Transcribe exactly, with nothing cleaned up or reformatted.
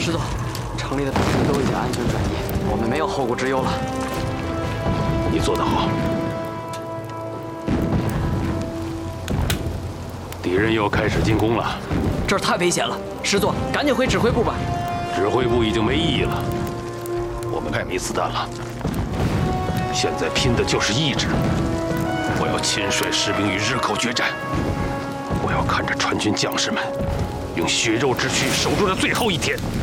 师座，城里的土兵都已经安全转移，我们没有后顾之忧了。 你做得好。敌人又开始进攻了， 这儿太危险了，师座，赶紧回指挥部吧。 指挥部已经没意义了，我们太没子弹了。现在拼的就是意志。我要亲率士兵与日寇决战，我要看着川军将士们用血肉之躯守住这最后一天。